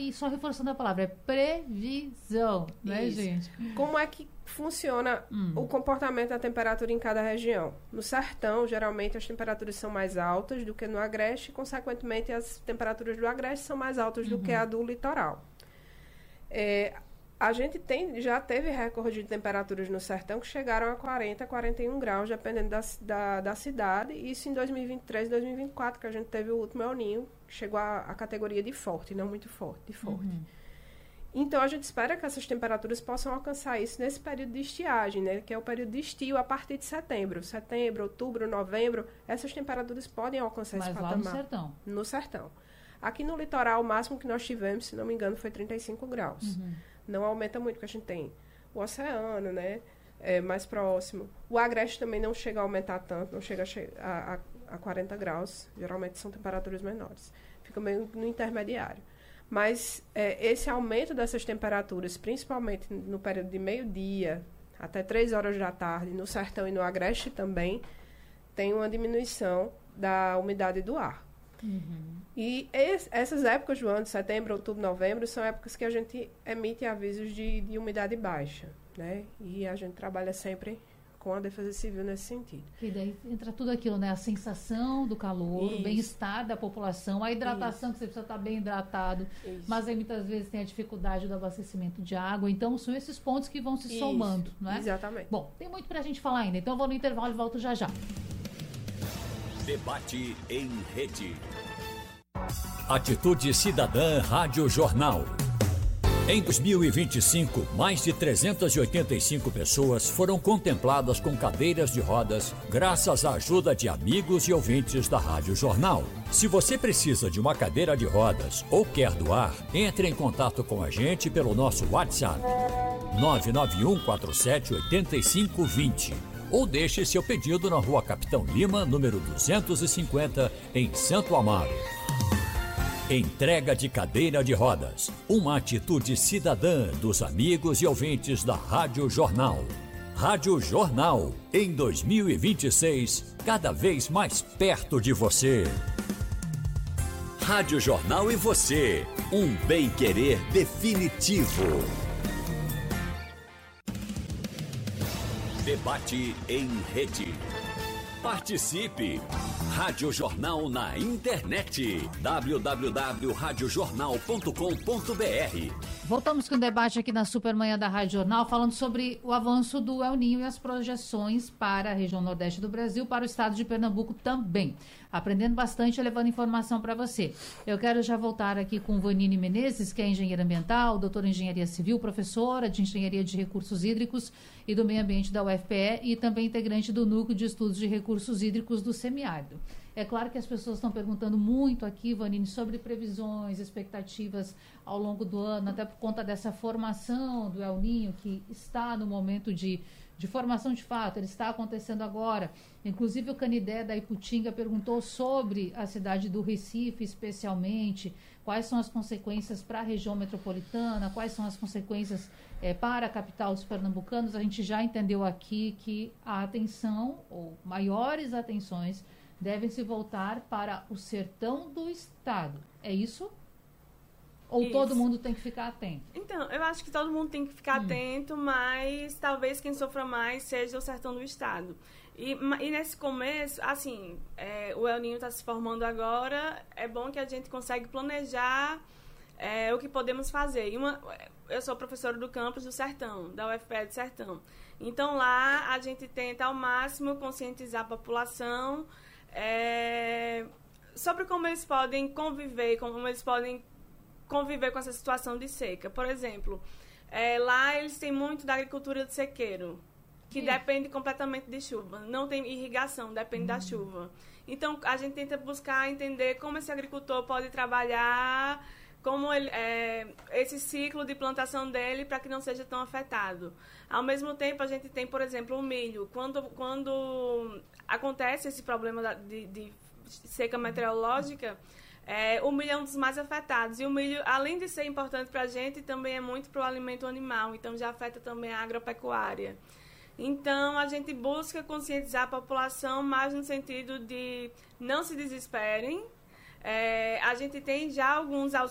e só reforçando a palavra, é previsão, né, Isso. gente? Como é que funciona o comportamento da temperatura em cada região? No sertão, geralmente, as temperaturas são mais altas do que no agreste, e, consequentemente, as temperaturas do agreste são mais altas do que a do litoral. A gente já teve recorde de temperaturas no sertão que chegaram a 40, 41 graus, dependendo da cidade. Isso em 2023, 2024, que a gente teve o último El Niño, que chegou à categoria de forte, não muito forte, de forte. Então, a gente espera que essas temperaturas possam alcançar isso nesse período de estiagem, né, que é o período de estio a partir de setembro. Setembro, outubro, novembro, essas temperaturas podem alcançar esse patamar. Mas lá no sertão. No sertão. Aqui no litoral, o máximo que nós tivemos, se não me engano, foi 35 graus. Não aumenta muito, porque a gente tem o oceano, né, mais próximo. O agreste também não chega a aumentar tanto, não chega a 40 graus. Geralmente são temperaturas menores. Fica meio no intermediário. Mas esse aumento dessas temperaturas, principalmente no período de meio-dia até 3 horas da tarde, no sertão e no agreste também, tem uma diminuição da umidade do ar. E essas épocas do ano, setembro, outubro, novembro, são épocas que a gente emite avisos de umidade baixa, né? E a gente trabalha sempre com a Defesa Civil nesse sentido. E daí entra tudo aquilo, né? A sensação do calor, o bem-estar da população, a hidratação, que você precisa estar bem hidratado, mas aí muitas vezes tem a dificuldade do abastecimento de água. Então, são esses pontos que vão se somando, não é? Exatamente. Bom, tem muito pra gente falar ainda, então eu vou no intervalo e volto já já. Debate em rede. Atitude Cidadã Rádio Jornal. Em 2025, mais de 385 pessoas foram contempladas com cadeiras de rodas graças à ajuda de amigos e ouvintes da Rádio Jornal. Se você precisa de uma cadeira de rodas ou quer doar, entre em contato com a gente pelo nosso WhatsApp 991478520 ou deixe seu pedido na Rua Capitão Lima, número 250, em Santo Amaro. Entrega de cadeira de rodas. Uma atitude cidadã dos amigos e ouvintes da Rádio Jornal. Rádio Jornal, em 2026, cada vez mais perto de você. Rádio Jornal e você. Um bem-querer definitivo. Debate em rede. Participe! Rádio Jornal na internet. www.radiojornal.com.br. Voltamos com o debate aqui na Supermanhã da Rádio Jornal, falando sobre o avanço do El Niño e as projeções para a região nordeste do Brasil, para o estado de Pernambuco também. Aprendendo bastante e levando informação para você. Eu quero já voltar aqui com Vanine Menezes, que é engenheira ambiental, doutora em engenharia civil, professora de engenharia de recursos hídricos e do meio ambiente da UFPE e também integrante do Núcleo de Estudos de Recursos Hídricos do Semiárido. É claro que as pessoas estão perguntando muito aqui, Vanine, sobre previsões, expectativas ao longo do ano, até por conta dessa formação do El Niño, que está no momento de formação de fato, ele está acontecendo agora. Inclusive o Canidé da Iputinga perguntou sobre a cidade do Recife, especialmente, quais são as consequências para a região metropolitana, quais são as consequências para a capital dos pernambucanos. A gente já entendeu aqui que a atenção, ou maiores atenções, devem se voltar para o sertão do estado. É isso? Ou isso. Todo mundo tem que ficar atento? Então, eu acho que todo mundo tem que ficar atento, mas talvez quem sofra mais seja o sertão do estado. E nesse começo, assim, o El Niño está se formando agora, é bom que a gente consegue planejar o que podemos fazer. Eu sou professora do campus do Sertão, da UFPE do Sertão. Então, lá a gente tenta ao máximo conscientizar a população sobre como eles podem conviver, com essa situação de seca. Por exemplo, lá eles têm muito da agricultura de sequeiro, que depende completamente de chuva. Não tem irrigação, depende da chuva. Então, a gente tenta buscar entender como esse agricultor pode trabalhar, como esse ciclo de plantação dele para que não seja tão afetado. Ao mesmo tempo, a gente tem, por exemplo, o milho. Quando acontece esse problema de seca meteorológica, o milho é um dos mais afetados. E o milho, além de ser importante para a gente, também é muito para o alimento animal. Então, já afeta também a agropecuária. Então, a gente busca conscientizar a população mais no sentido de não se desesperem. A gente tem já alguns